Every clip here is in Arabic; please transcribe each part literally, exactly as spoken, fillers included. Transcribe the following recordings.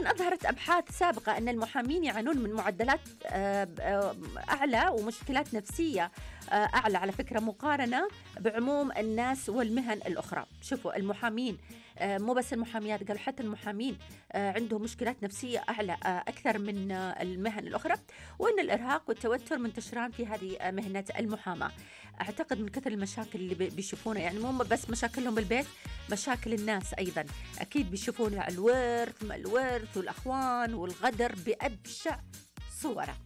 أيضا أظهرت أبحاث سابقة أن المحامين يعانون من معدلات أعلى ومشكلات نفسية أعلى على فكرة مقارنة بعموم الناس والمهن الأخرى. شوفوا المحامين مو بس المحاميات، قالوا حتى المحامين عندهم مشكلات نفسية أعلى أكثر من المهن الأخرى، وأن الإرهاق والتوتر منتشران في هذه مهنة المحاماة. أعتقد من كثر المشاكل اللي بيشوفونها، يعني مو بس مشاكلهم بالبيت، مشاكل الناس أيضا أكيد بيشوفون الورث ما الورث والأخوان والغدر بأبشع صوره.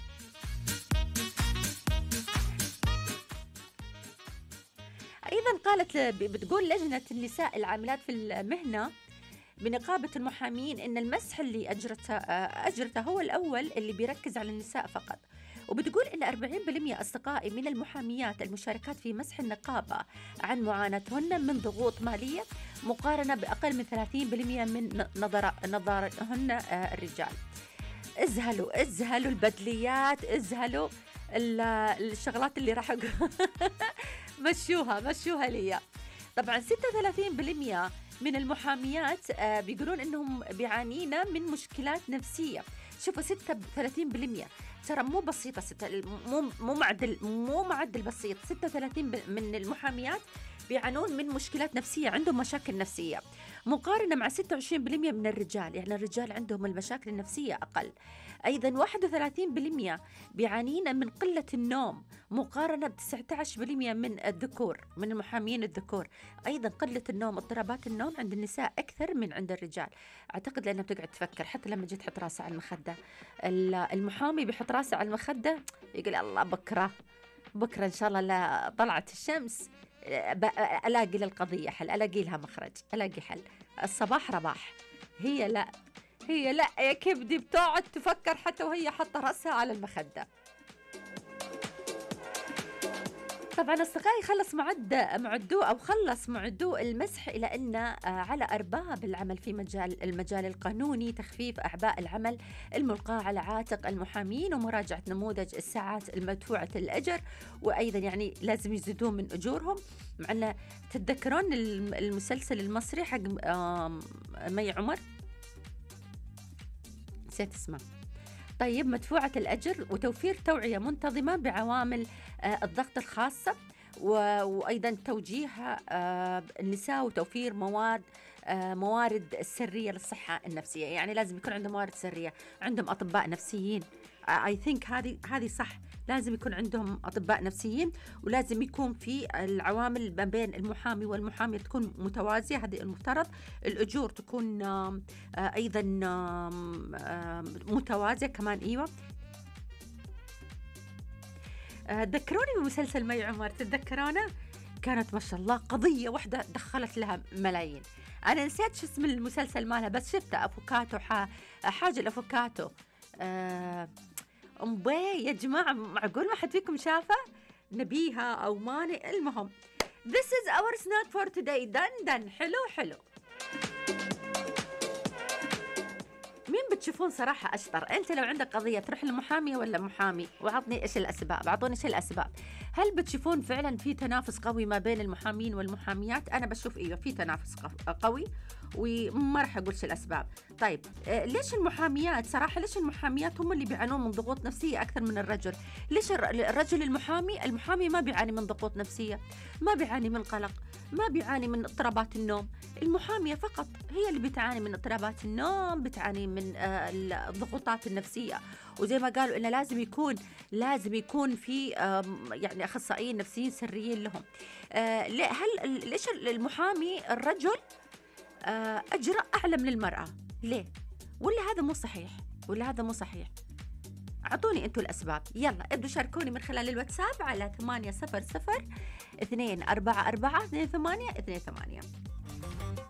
أيضا قالت بتقول لجنة النساء العاملات في المهنة بنقابة المحامين إن المسح اللي أجرته أجرته هو الأول اللي بيركز على النساء فقط، وبتقول إن أربعين بالمئة أصدقائي من المحاميات المشاركات في مسح النقابة عن معاناتهن من ضغوط مالية مقارنة بأقل من ثلاثين بالمئة من نظر نظرهن الرجال. ازهلوا ازهلوا البدليات، ازهلوا الشغلات اللي راح مشوها مشوها لي. طبعا ستة وثلاثين بالمئة من المحاميات بيقولون انهم بيعانينا من مشكلات نفسية. شوفوا ستة وثلاثين بالمئة ترى مو بسيطة، ستة مو مو معدل مو معدل بسيط. ستة وثلاثين من المحاميات بيعانون من مشكلات نفسية، عندهم مشاكل نفسية مقارنة مع ستة وعشرين بالمئة من الرجال، يعني الرجال عندهم المشاكل النفسية أقل. أيضا واحد وثلاثين بالمئة بيعانينا من قلة النوم مقارنة ب تسعة عشر بالمئة من الذكور، من المحامين الذكور. أيضا قلة النوم، اضطرابات النوم عند النساء أكثر من عند الرجال. أعتقد لأنها بتقعد تفكر، حتى لما جيت تحط راسها على المخدة، المحامي بيحط راسه على المخدة يقول الله بكرة بكرة إن شاء الله لا طلعت الشمس ألاقي للقضية حل، ألاقي لها مخرج، ألاقي حل. الصباح رباح. هي لا هي لا يا كبدي بتقعد تفكر حتى وهي حاطة رأسها على المخدة. طبعا أصدقائي خلص معد معدو أو خلص معدو المسح إلى أن على أرباب العمل في مجال المجال القانوني تخفيف أعباء العمل الملقاة على عاتق المحامين ومراجعة نموذج الساعات المدفوعة الأجر، وأيضا يعني لازم يزيدون من أجورهم. مع أن تتذكرون المسلسل المصري حق مي عمر، نسيت اسمه. طيب مدفوعة الأجر وتوفير توعية منتظمة بعوامل آه الضغط الخاصة، وأيضا توجيه آه النساء وتوفير مواد آه موارد سرية للصحة النفسية. يعني لازم يكون عندهم موارد سرية، عندهم أطباء نفسيين. I think هذه هذه صح، لازم يكون عندهم أطباء نفسيين، ولازم يكون في العوامل ما بين المحامي والمحامية تكون متوازية. هذه المفترض الأجور تكون أيضا متوازية كمان. أيوة تذكروني بمسلسل مي عمر، تتذكرونه؟ كانت ما شاء الله قضية واحدة دخلت لها ملايين. أنا نسيت شو اسم المسلسل مالها بس شفته، أفوكاتو حاجة الأفوكاتو. أه أمبي يا جماعة، معقول ما حد فيكم شافه؟ نبيها أو ماني، المهم This is our snack for today. دن دن حلو حلو. مين بتشوفون صراحة أشطر؟ أنت لو عندك قضية تروح للمحامية ولا محامي؟ وعطني إيش الأسباب، أعطوني إيش الأسباب. هل بتشوفون فعلا في تنافس قوي ما بين المحامين والمحاميات؟ أنا بشوف إيوه في تنافس قوي، وما راح أقول شو الأسباب. طيب آه ليش المحاميات صراحة ليش المحاميات هم اللي بيعانون من ضغوط نفسية أكثر من الرجل؟ ليش الرجل المحامي المحامي ما بيعاني من ضغوط نفسية، ما بيعاني من قلق، ما بيعاني من اضطرابات النوم؟ المحامية فقط هي اللي بتعاني من اضطرابات النوم، بتعاني من آه الضغوطات النفسية. وزي ما قالوا إنه لازم يكون لازم يكون في يعني أخصائيين نفسيين سريين لهم. آه هل ليش المحامي الرجل آه أجر أعلى من المرأة؟ ليه؟ ولا هذا مو صحيح؟ ولا هذا مو صحيح؟ أعطوني أنتوا الأسباب. يلا ابدوا شاركوني من خلال الواتساب على ثمانية صفر صفر اثنين أربعة أربعة اثنين ثمانية اثنين ثمانية.